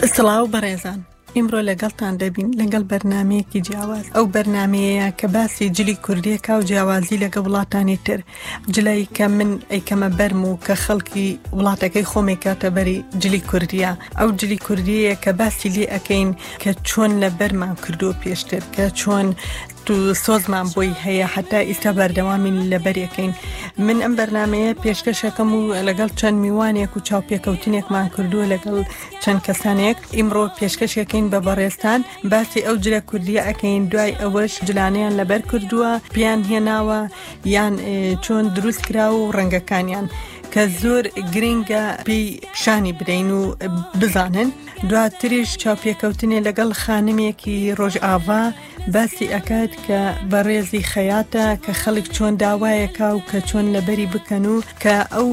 سڵاو بەڕێزان، ئیمڕۆ لەگەڵتان دەبین لەگەڵ بەرنامەیەکی جیاواز. ئەو بەرنامەیە کە باسی جلی کوردیەکە و جیاوازی لەگە وڵاتانی تر، جلەی کە من ئەیکەمە بەرم و کە خەڵکی وڵاتەکەی خۆمی کاتە بەری جلی کوردیە. ئەو جلی کوردیە کە باسی لێ ئەکەین کە چۆن لە بەرمان کردو پێشتر، کە چۆن تو سۆزمان بۆی هەیە حتا ئیستا بەردەوامین لە بەریەکەین. من ئەم بەرنامەیە پێشکەشەکەم و لەگەڵ چەند میوانێک و چاوپێکەوتنێکمان کردووە لەگەڵ چەند کەسانێک. ئیمڕۆ پێشکەشەکەین بە بەڕێستان باسی ئەو جلە کوردیە ئەکەین، دوای ئەوەش جلانیان لەبەر کردووە، پیان هێناوە یان چۆن دروست کراوە و ڕەنگەکانیان کە زۆر گرنگە پێی شانی بدەین و بزانن. دواتریش چاوپێکەوتنێ لەگەڵ خانمێکی ڕۆژئاوا باسی ئەکات کە بەڕێزی خەیاتە کە خەڵک چۆن داوایەکە و کە چۆن لەبەری بکەن و کە ئەو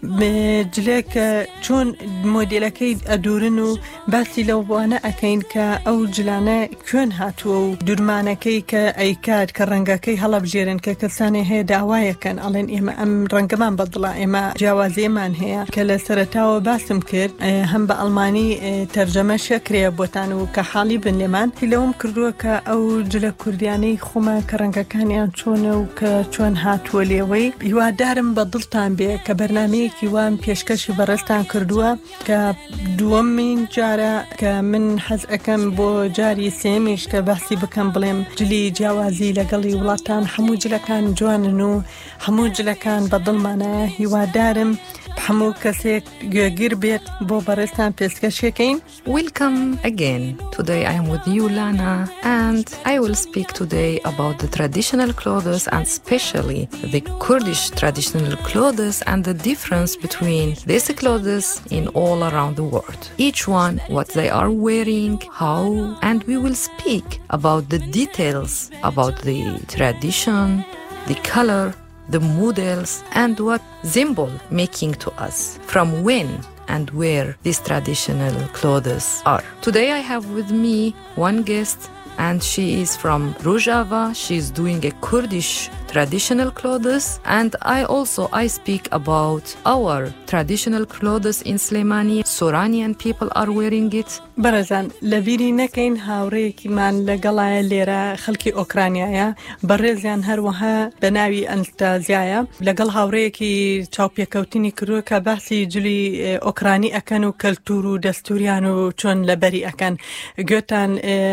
جلێ کە چۆن مۆدێلەکەی ئەدورن و باسی لەو بوانە ئەکەین کە ئەو جلانە کوێن هاتووە و دوورمانەکەی کە ئەیکات کە ڕەنگەکەی هەڵەبژێرن کە کەسانی هەیە داوایەکەن ئەڵێن ئێمە ئەم ڕەنگەمان بەدڵە، ئێمە جیاوازیەمان هەیە کە لە سەرەتاوە باسم کرد، هەم بە ئەڵمانی تەرجەمە شەکرێ بۆتان و کە حاڵی بن لێمان لەوم کردووە کە ئەو جلە کوردیانەی خۆمە کە ڕەنگەکانیان چۆنە و کە چۆن هاتووە لێوەی. هیوادارم بە دڵتان بێ کە بەرنامەیەکی وام پێشکەشی بەڕێستان کردووە کە دووەمین جارە کە من حەز ئەەکەم بۆ جاری سێمیش کە باسی بکەم بڵێم جلی جیاوازی لەگەڵی وڵاتان هەموو جلەکان جوانن و هەموو جلەکان بە دڵمانە. هیوادارم هەموو کەسێک گوێگیر بێت بۆ بەڕێستان پێشکەشەکەین. Welcome again. Today I am with you, Lana, and I will speak today about the traditional clothes and especially the Kurdish traditional clothes and the difference between these clothes in all around the world. Each one, what they are wearing, how, and we will speak about the details about the tradition, the color, the models, and what symbol making to us, from when and where these traditional clothes are. Today I have with me one guest, and she is from Rojava. She is doing a Kurdish traditional clothes, and I speak about our traditional clothes in Slemani. Soranian people are wearing it. بەرەزان لەبیری نەکەین هاوڕێیەکیمان لەگەڵایە لێرە خەڵکی ئۆکرانیایە، بەڕێزیان هەروەها بە ناوی ئەنستازیایە، لەگەڵ هاوڕەیەکی چاوپێکەوتنی کردووە کە باسی جلی ئۆکرانی ئەکەن و کەلتور و دەستوریان و چۆن لەبەری ئەکەن. گوێتان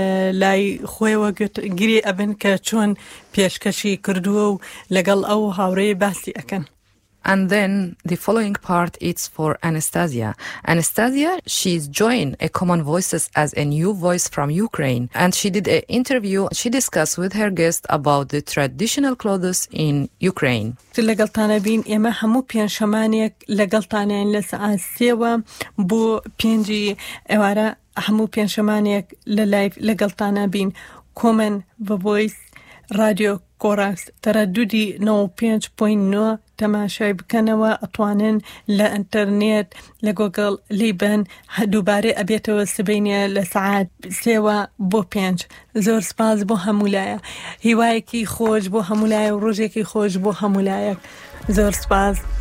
لای خۆیەوە گیری ئەبن کە چۆن پێشکەشی کردووە و لەگەڵ ئەو هاوڕێی باسی ئەکەن. And then the following part is for Anastasia. Anastasia, she's joined a Common Voices as a new voice from Ukraine. And she did an interview. She discussed with her guest about the traditional clothes in Ukraine. لەگەڵتانە بین ئێمە هەموو پێنجشەمانێک لەگەڵتانیان لە سەعات 3 بۆ 5 ئێوارە هەموو پێنجشەمانێک لە لایف لەگەڵتانە بین. کۆمن بە ڤۆیس رادیۆ کۆراکس تەرەدودی 95.9 تەماشای بکەنەوە، ئەتوانن لە ئینتەرنێت لە گۆگڵ لیبن دووبارەی ئەبێتەوە سبەینە لە سەعات 3 بۆ 5. زۆر سپاس بۆ هەمولایە، هیوایەکی خۆش بۆ هەمولایە و ڕۆژێکی خۆش بۆ هەمولایەک. زۆر سپاس.